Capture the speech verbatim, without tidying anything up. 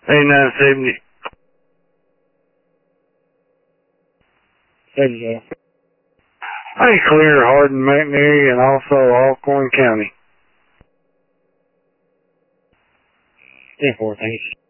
eighty-nine seventy. There you go. I clear Hardin, McNairy, and also Alcorn County. ten four, thanks.